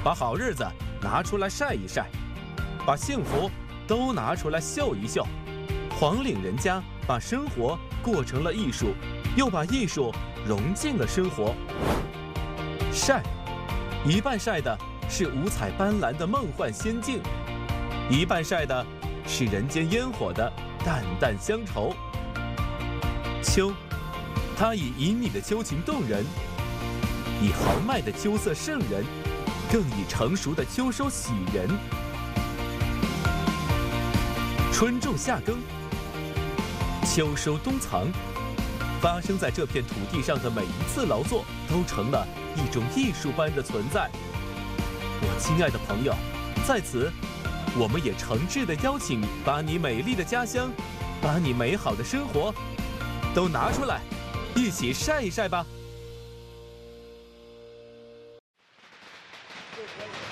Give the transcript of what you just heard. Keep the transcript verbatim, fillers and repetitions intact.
把好日子拿出来晒一晒，把幸福都拿出来秀一秀。黄岭人家把生活过成了艺术，又把艺术融进了生活。晒，一半晒的是五彩斑斓的梦幻仙境，一半晒的是人间烟火的淡淡乡愁。秋，它以旖旎的秋情动人，以豪迈的秋色胜人，更以成熟的秋收喜人。春种夏耕，秋收冬藏，发生在这片土地上的每一次劳作，都成了一种艺术般的存在。我亲爱的朋友，在此，我们也诚挚地邀请你，把你美丽的家乡，把你美好的生活，都拿出来，一起晒一晒吧。 就可以。